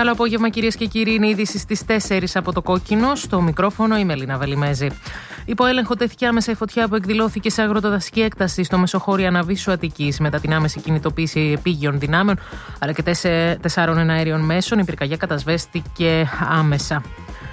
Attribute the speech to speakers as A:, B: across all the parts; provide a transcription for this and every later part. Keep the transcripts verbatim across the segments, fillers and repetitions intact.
A: Καλό απόγευμα, κυρίες και κύριοι. Είναι είδηση στις τέσσερις από το Κόκκινο. Στο μικρόφωνο η Μελίνα Βελιμέζη. Υπό έλεγχο τέθηκε άμεσα η φωτιά που εκδηλώθηκε σε αγροτοδασική έκταση στο Μεσοχώρι Αναβίσου Αττικής. Μετά την άμεση κινητοποίηση επίγειων δυνάμεων αλλά και τεσσάρων εναέριων μέσων, η πυρκαγιά κατασβέστηκε άμεσα.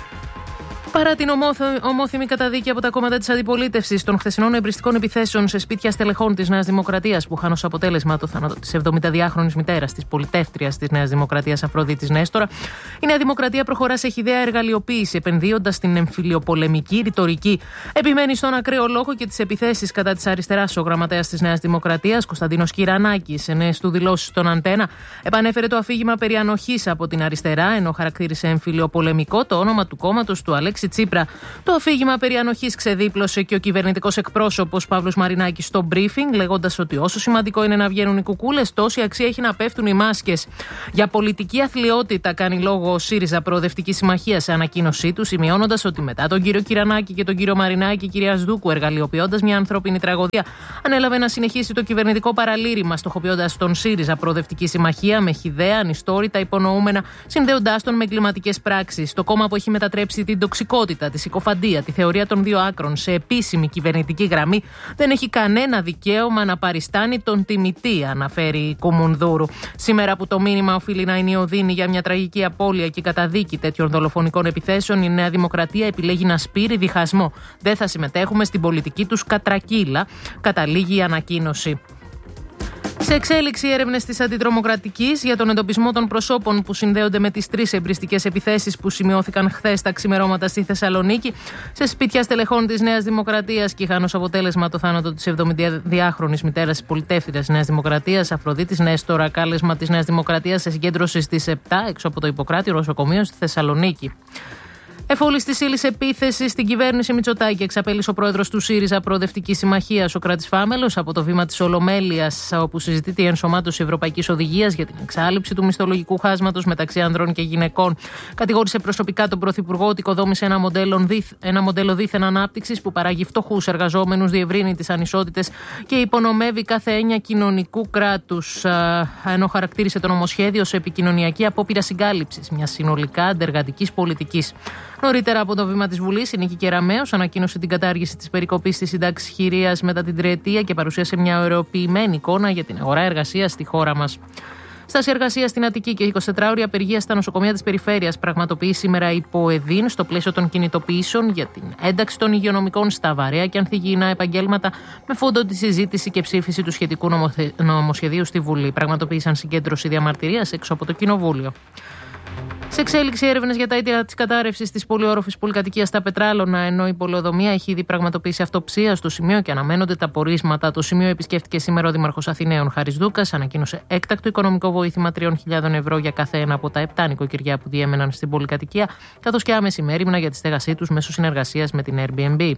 A: Παρά την ομόθυμη καταδίκη από τα κόμματα της αντιπολίτευσης των χθεσινών εμπριστικών επιθέσεων σε σπίτια στελεχών της Νέας Δημοκρατίας, που είχαν ως αποτέλεσμα το θάνατο της εβδομηνταδυάχρονης μητέρας της πολυτεύτριας της Νέας Δημοκρατίας Αφροδίτης Νέστορα, η Νέα Δημοκρατία προχωρά σε χυδαία εργαλειοποίηση, επενδύοντας στην εμφυλιοπολεμική ρητορική. Επιμένει στον ακραίο λόγο και τις επιθέσεις κατά της αριστεράς ο γραμματέας της Νέας Δημοκρατίας, Κωνσταντίνος Κυρανάκης, σε νέες του δηλώσεις στον Αντένα, επανέφερε το αφήγημα περί ανοχής από την αριστερά, ενώ χαρακτήρισε εμφυλιοπολεμικό το όνομα του κόμματος του Αλέξη Τσίπρα. Το αφήγημα περί ανοχής ξεδίπλωσε και ο κυβερνητικός εκπρόσωπος Παύλος Μαρινάκης στο briefing, λέγοντας ότι όσο σημαντικό είναι να βγαίνουν οι κουκούλες, τόση αξία έχει να πέφτουν οι μάσκες. Για πολιτική αθλιότητα κάνει λόγο ο ΣΥΡΙΖΑ Προοδευτική Συμμαχία σε ανακοίνωσή του, σημειώνοντας ότι μετά τον κύριο Κυρανάκη και τον κύριο Μαρινάκη, η κυρία Σδούκου, εργαλειοποιώντας μια ανθρώπινη τραγωδία, ανέλαβε να συνεχίσει το κυβερνητικό παραλήρημα, στοχοποιώντας τον ΣΥΡΙΖΑ Προοδευτική Συμμαχία με χυδαία, ανιστόρητα υπονοούμενα, συνδέοντάς τον με εγκληματικές πράξεις. Το κόμμα που έχει μετατρέψει την τοξικότητα, τη συκοφαντία, τη θεωρία των δύο άκρων σε επίσημη κυβερνητική γραμμή, δεν έχει κανένα δικαίωμα να παριστάνει τον τιμητή, αναφέρει η Κουμουνδούρου. Σήμερα που το μήνυμα οφείλει να είναι η οδύνη για μια τραγική απώλεια και καταδίκη τέτοιων δολοφονικών επιθέσεων, η Νέα Δημοκρατία επιλέγει να σπείρει διχασμό. Δεν θα συμμετέχουμε στην πολιτική τους κατρακύλα, καταλήγει η ανακοίνωση. Σε εξέλιξη έρευνες της Αντιτρομοκρατικής για τον εντοπισμό των προσώπων που συνδέονται με τις τρεις εμπριστικές επιθέσεις που σημειώθηκαν χθες τα ξημερώματα στη Θεσσαλονίκη σε σπίτια στελεχών της Νέας Δημοκρατίας και είχαν ως αποτέλεσμα το θάνατο της εβδομηνταδυάχρονης μητέρας της πολυτεύτριας της Νέας Δημοκρατίας Αφροδίτης Νέστορα. Κάλεσμα της Νέας Δημοκρατίας σε συγκέντρωση στις επτά έξω από το Ιπποκράτη νοσοκομείο στη Θεσσαλονίκη. Εφόλης της ύλης επίθεση στην κυβέρνηση Μητσοτάκη, εξαπέλυσε ο πρόεδρος του ΣΥΡΙΖΑ Προοδευτική Συμμαχία, ο Κράτης Φάμελος, από το βήμα της Ολομέλειας, όπου συζητείται η ενσωμάτωση Ευρωπαϊκής Οδηγίας για την εξάλληψη του μισθολογικού χάσματος μεταξύ ανδρών και γυναικών. Κατηγόρησε προσωπικά τον Πρωθυπουργό ότι οικοδόμησε ένα μοντέλο, ένα μοντέλο δίθεν ανάπτυξης που παράγει φτωχούς εργαζόμενους, διευρύνει τις ανισότητες και υπονομεύει κάθε έννοια κοινωνικού κράτους. Ενώ χαρακτήρισε το νομοσχέδιο σε επικοινωνιακή απόπειρα συγκάλυψης μιας συνολικά αντεργατικής πολιτικής. Νωρίτερα από το βήμα της Βουλής, η Νίκη Κεραμέως ανακοίνωσε την κατάργηση της περικοπής της σύνταξης χειρίας μετά την τριετία και παρουσίασε μια ωρεοποιημένη εικόνα για την αγορά εργασίας στη χώρα μας. Στάση εργασίας στην Αττική και εικοσιτετράωρη απεργία στα νοσοκομεία της περιφέρειας πραγματοποιεί σήμερα η ΠΟΕΔΗΝ στο πλαίσιο των κινητοποιήσεων για την ένταξη των υγειονομικών στα βαρέα και ανθυγιεινά επαγγέλματα, με φόντο τη συζήτηση και ψήφιση του σχετικού νομοσχεδίου στη Βουλή. Πραγματοποίησαν συγκέντρωση διαμαρτυρίας έξω από το Κοινοβούλιο. Σε εξέλιξη έρευνες για τα αίτια της κατάρρευσης της πολυόροφης πολυκατοικίας στα Πετράλωνα, ενώ η πολεοδομία έχει ήδη πραγματοποιήσει αυτοψία στο σημείο και αναμένονται τα πορίσματα. Το σημείο επισκέφτηκε σήμερα ο Δήμαρχος Αθηναίων Χάρης Δούκας, ανακοίνωσε έκτακτο οικονομικό βοήθημα τριών χιλιάδων ευρώ για κάθε ένα από τα επτά νοικοκυριά που διέμεναν στην πολυκατοικία, καθώς και άμεση μέριμνα για τη στέγασή τους μέσω συνεργασίας με την Airbnb.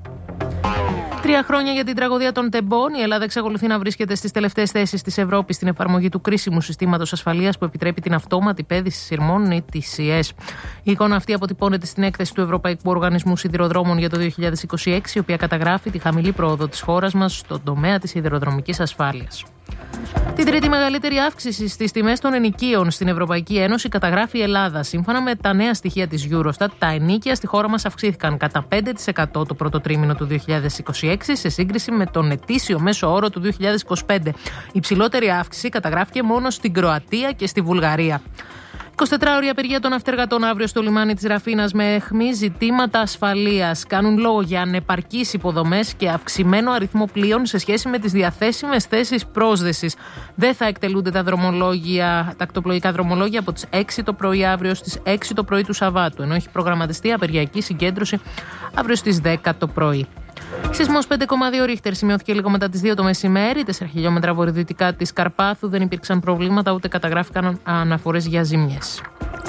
A: Τρία χρόνια για την τραγωδία των τεμπών, η Ελλάδα εξακολουθεί να βρίσκεται στις τελευταίες θέσεις της Ευρώπης στην εφαρμογή του κρίσιμου συστήματος ασφαλείας που επιτρέπει την αυτόματη πέδηση σειρμών ή τι σι ες. Η εικόνα αυτή αποτυπώνεται στην έκθεση του Ευρωπαϊκού Οργανισμού Σιδηροδρόμων για το δύο χιλιάδες είκοσι έξι, η οποία καταγράφει τη χαμηλή πρόοδο της χώρας μας στον τομέα της σιδηροδρομικής ασφάλειας. Την τρίτη μεγαλύτερη αύξηση στις τιμές των ενοικίων στην Ευρωπαϊκή Ένωση καταγράφει η Ελλάδα. Σύμφωνα με τα νέα στοιχεία της Eurostat, τα ενοίκια στη χώρα μας αυξήθηκαν κατά πέντε τοις εκατό το πρώτο τρίμηνο του δύο χιλιάδες είκοσι έξι σε σύγκριση με τον ετήσιο μέσο όρο του δύο χιλιάδες είκοσι πέντε. Η υψηλότερη αύξηση καταγράφηκε μόνο στην Κροατία και στη Βουλγαρία. εικοσιτετράωρη απεργία των ναυτεργατών αύριο στο λιμάνι της Ραφίνας με αιχμή. Ζητήματα ασφαλείας κάνουν λόγο για ανεπαρκείς υποδομές και αυξημένο αριθμό πλοίων σε σχέση με τις διαθέσιμες θέσεις πρόσδεσης. Δεν θα εκτελούνται τα, δρομολόγια, τα ακτοπλοϊκά δρομολόγια από τις έξι το πρωί αύριο στις έξι το πρωί του Σαββάτου, ενώ έχει προγραμματιστεί απεργιακή συγκέντρωση αύριο στις δέκα το πρωί. Σεισμός πέντε κόμμα δύο ρίχτερ σημειώθηκε λίγο μετά τις δύο το μεσημέρι. τέσσερα χιλιόμετρα βορειοδυτικά της Καρπάθου. Δεν υπήρξαν προβλήματα ούτε καταγράφηκαν αναφορές για ζημιές.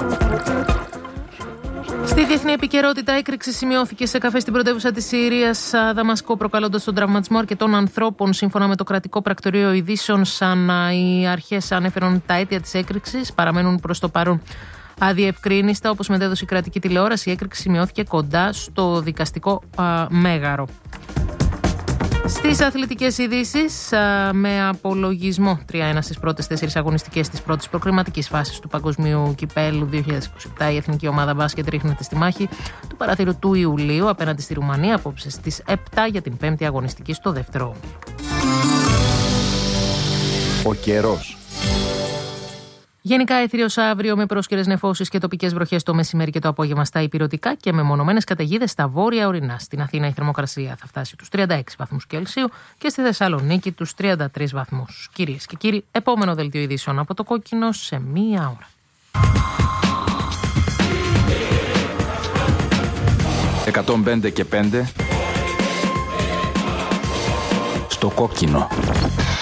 A: Στη διεθνή επικαιρότητα, έκρηξη σημειώθηκε σε καφέ στην πρωτεύουσα της Συρίας Δαμασκό, προκαλώντας τον τραυματισμό αρκετών ανθρώπων. Σύμφωνα με το κρατικό πρακτορείο ειδήσεων, σαν οι αρχές ανέφεραν τα αίτια της έκρηξης, παραμένουν προς το παρόν αδιευκρίνιστα. Όπως μετέδωσε η κρατική τηλεόραση, η έκρηξη σημειώθηκε κοντά στο δικαστικό α, μέγαρο. Στις αθλητικές ειδήσεις, με απολογισμό τρία ένα στις πρώτες τέσσερις αγωνιστικές της πρώτης προκριματικής φάσης του Παγκοσμίου Κυπέλλου δύο χιλιάδες είκοσι επτά, η εθνική ομάδα μπάσκετ ρίχνεται στη μάχη του παραθύρου του Ιουλίου απέναντι στη Ρουμανία απόψε στις επτά για την πέμπτη αγωνιστική στο δεύτερο όμιλο.
B: Ο καιρός.
A: Γενικά έθριος αύριο με πρόσκαιρες νεφώσεις και τοπικές βροχές το μεσημέρι και το απόγευμα στα ηπειρωτικά και με μονομένες καταιγίδες στα βόρεια ορεινά. Στην Αθήνα η θερμοκρασία θα φτάσει τους τριάντα έξι βαθμούς Κελσίου και στη Θεσσαλονίκη τους τριάντα τρεις βαθμούς. Κυρίες και κύριοι, επόμενο δελτίο ειδήσεων από το Κόκκινο σε μία ώρα.
B: εκατόν πέντε και πέντε στο Κόκκινο.